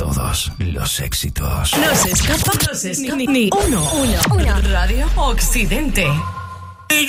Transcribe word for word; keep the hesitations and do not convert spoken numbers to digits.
todos los éxitos. No se escapa, no se escapa ni, ni uno, uno, uno. Radio Occidente.